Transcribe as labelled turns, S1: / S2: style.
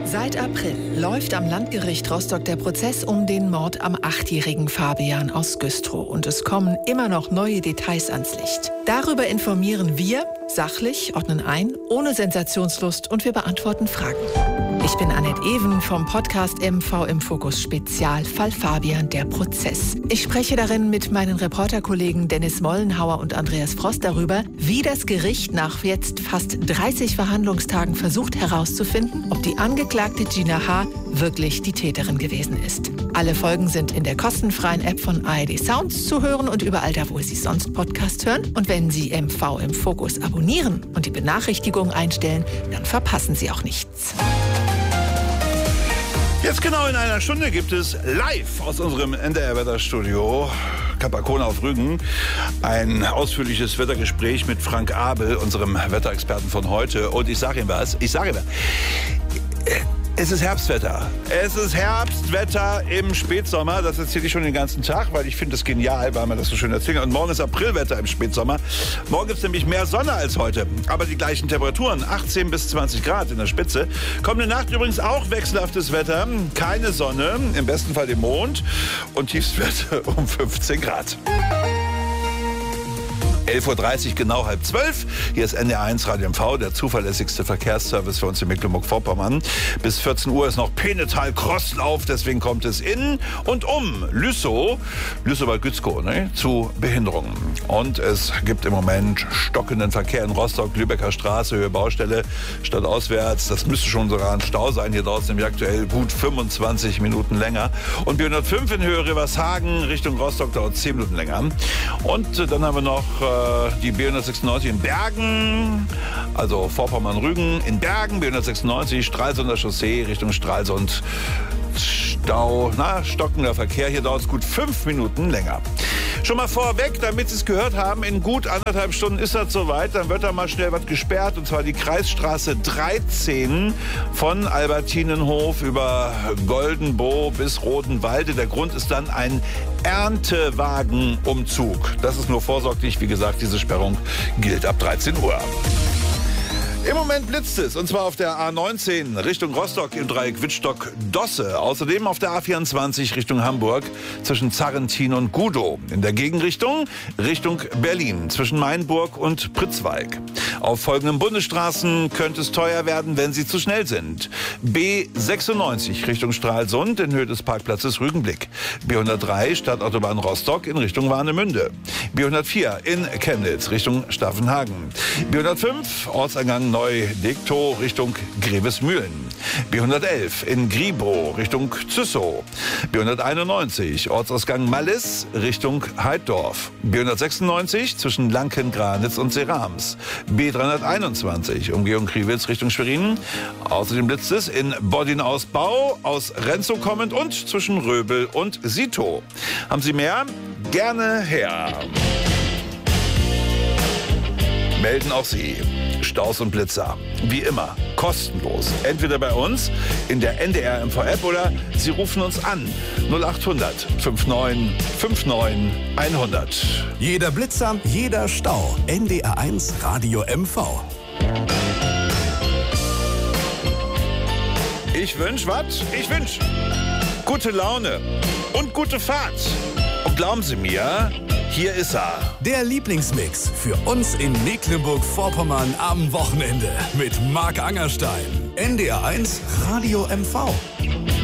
S1: Seit April läuft am Landgericht Rostock der Prozess um den Mord am 8-jährigen Fabian aus Güstrow. Und es kommen immer noch neue Details ans Licht. Darüber informieren wir, sachlich, ordnen ein, ohne Sensationslust und wir beantworten Fragen. Ich bin Annette Even vom Podcast MV im Fokus Spezial Fall Fabian, der Prozess. Ich spreche darin mit meinen Reporterkollegen Dennis Mollenhauer und Andreas Frost darüber, wie das Gericht nach jetzt fast 30 Verhandlungstagen versucht herauszufinden, ob die Angeklagte Gina H. wirklich die Täterin gewesen ist. Alle Folgen sind in der kostenfreien App von ARD Sounds zu hören und überall da, wo Sie sonst Podcast hören. Und wenn Sie MV im Fokus abonnieren und die Benachrichtigung einstellen, dann verpassen Sie auch nichts.
S2: Jetzt genau in einer Stunde gibt es live aus unserem NDR-Wetterstudio Kapakona auf Rügen ein ausführliches Wettergespräch mit Frank Abel, unserem Wetterexperten von heute. Und ich sage ihm was, es ist Herbstwetter. Es ist Herbstwetter im Spätsommer. Das erzähle ich schon den ganzen Tag, weil ich finde es genial, weil man das so schön erzählt. Und morgen ist Aprilwetter im Spätsommer. Morgen gibt es nämlich mehr Sonne als heute. Aber die gleichen Temperaturen, 18 bis 20 Grad in der Spitze. Kommende Nacht übrigens auch wechselhaftes Wetter. Keine Sonne, im besten Fall den Mond. Und Tiefstwerte um 15 Grad. 11.30 Uhr, genau 11:30. Hier ist NDR1 Radio MV, der zuverlässigste Verkehrsservice für uns in Mecklenburg-Vorpommern. Bis 14 Uhr ist noch Penetal-Crosslauf, deswegen kommt es in und um Lüssow bei Gützkow, zu Behinderungen. Und es gibt im Moment stockenden Verkehr in Rostock, Lübecker Straße, Höhe Baustelle, stadtauswärts. Das müsste schon sogar ein Stau sein. Hier dauert es nämlich aktuell gut 25 Minuten länger. Und B105 in Höhe Rivershagen Richtung Rostock dauert 10 Minuten länger. Und dann haben wir noch die B196 in Bergen, also Vorpommern-Rügen in Bergen, B196, Stralsunder Chaussee Richtung Stralsund. Stau, stockender Verkehr, hier dauert es gut 5 Minuten länger. Schon mal vorweg, damit Sie es gehört haben, in gut 1,5 Stunden ist das soweit, dann wird da mal schnell was gesperrt, und zwar die Kreisstraße 13 von Albertinenhof über Goldenbow bis Rodenwalde. Der Grund ist dann ein Erntewagenumzug. Das ist nur vorsorglich, wie gesagt, diese Sperrung gilt ab 13 Uhr. Im Moment blitzt es, und zwar auf der A19 Richtung Rostock im Dreieck Wittstock-Dosse. Außerdem auf der A24 Richtung Hamburg zwischen Zarrentin und Gudow. In der Gegenrichtung Richtung Berlin zwischen Mainburg und Pritzwalk. Auf folgenden Bundesstraßen könnte es teuer werden, wenn Sie zu schnell sind. B96 Richtung Stralsund in Höhe des Parkplatzes Rügenblick. B103 Stadtautobahn Rostock in Richtung Warnemünde. B104 in Chemnitz Richtung Staffenhagen. B105 Ortseingang Neu-Dektow Richtung Grevesmühlen. B111 in Gribrow Richtung Züssow. B191 Ortsausgang Mallis Richtung Heiddorf. B196 zwischen Lanken-Granitz und Serams. B321 Umgehung Kriwitz Richtung Schwerin. Außerdem blitzt es in Boddin-Ausbau aus Renzow kommend und zwischen Röbel und Sito. Haben Sie mehr? Gerne her. Melden auch Sie Staus und Blitzer. Wie immer, kostenlos. Entweder bei uns in der NDR MV-App oder Sie rufen uns an. 0800 59 59 100.
S3: Jeder Blitzer, jeder Stau. NDR1 Radio MV.
S2: Ich wünsch gute Laune und gute Fahrt. Und glauben Sie mir, hier ist er.
S3: Der Lieblingsmix für uns in Mecklenburg-Vorpommern am Wochenende mit Marc Angerstein. NDR1 Radio MV.